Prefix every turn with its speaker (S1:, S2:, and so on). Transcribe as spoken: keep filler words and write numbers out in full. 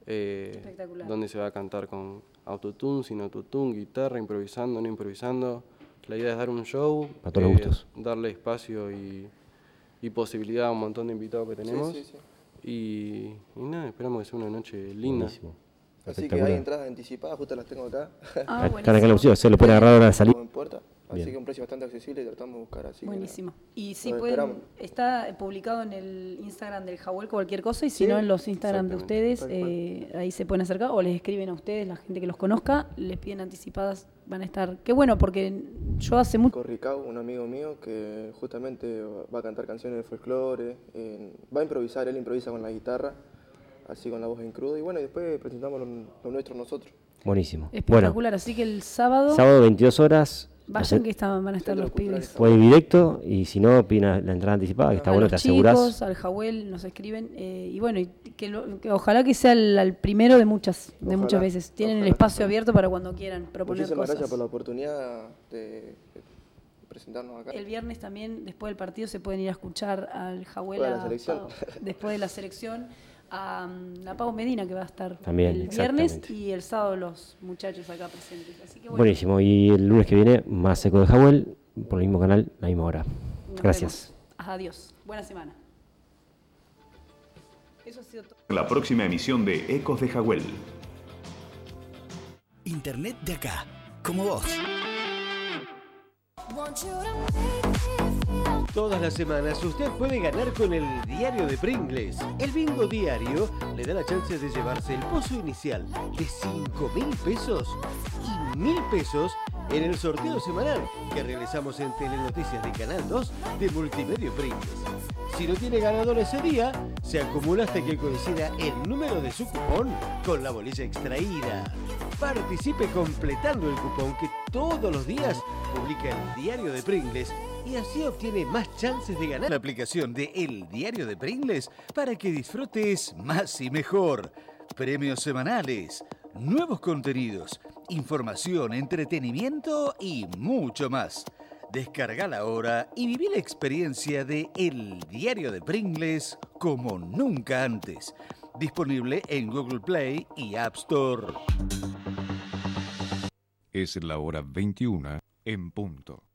S1: eh, donde se va a cantar con autotune, sin autotune, guitarra, improvisando, no improvisando. La idea es dar un show,
S2: para todos los gustos.
S1: darle espacio y, y posibilidad a un montón de invitados que tenemos.
S3: Sí, sí, sí.
S1: Y, y nada, esperamos que sea una noche linda.
S2: Buenísimo.
S3: Así que hay entradas anticipadas, justo las tengo acá.
S2: Ah, están acá en la opción, se lo pueden agarrar ahora a salir.
S3: En puerta, así Bien. que un precio bastante accesible y tratamos de buscar así.
S4: Buenísimo.
S3: Que,
S4: y si pueden, está publicado en el Instagram del Jawel cualquier cosa, y si
S3: sí,
S4: no en los Instagram de ustedes, eh, ahí se pueden acercar o les escriben a ustedes, la gente que los conozca, les piden anticipadas, van a estar. Qué bueno, porque yo hace mucho.
S3: Corricao, un amigo mío que justamente va a cantar canciones de folclore, eh, va a improvisar, él improvisa con la guitarra, así con la voz en crudo, y bueno, y después presentamos lo, lo nuestro nosotros.
S2: Buenísimo.
S4: Espectacular,
S2: bueno,
S4: así que el sábado...
S2: Sábado veintidós horas.
S4: Vayan que estaban, van a estar los pibes.
S2: Pueden ir directo y si no, piden la entrada anticipada, que está
S4: a
S2: bueno,
S4: los
S2: te aseguras.
S4: Chicos, al Jawel nos escriben, eh, y bueno, y que, lo, que ojalá que sea el, el primero de muchas de ojalá, muchas veces. Tienen ojalá. el espacio abierto para cuando quieran proponer
S3: Muchísimas
S4: cosas.
S3: Gracias por la oportunidad de, de presentarnos acá.
S4: El viernes también, después del partido, se pueden ir a escuchar al Jawel
S3: a, la Pau,
S4: después de la selección. A la Pau Medina, que va a estar
S2: también,
S4: el viernes, y el sábado los muchachos acá presentes. Así que bueno.
S2: Buenísimo, y el lunes que viene más Eco de Jawel por el mismo canal, la misma hora.
S4: Nos
S2: Gracias.
S4: Vemos. Adiós, buena semana. Eso ha sido todo.
S5: La próxima emisión de Ecos de Jawel.
S6: Internet de acá, como vos.
S7: Todas las semanas usted puede ganar con el diario de Pringles. El bingo diario le da la chance de llevarse el pozo inicial de cinco mil pesos y mil pesos en el sorteo semanal que realizamos en Telenoticias de Canal dos de Multimedio Pringles. Si no tiene ganador ese día, se acumula hasta que coincida el número de su cupón con la bolilla extraída. Participe completando el cupón que todos los días publica el diario de Pringles y así obtiene más chances de ganar la aplicación de El Diario de Pringles para que disfrutes más y mejor. Premios semanales, nuevos contenidos, información, entretenimiento y mucho más. Descargala ahora y viví la experiencia de El Diario de Pringles como nunca antes. Disponible en Google Play y App Store.
S5: Es la hora veintiuna en punto.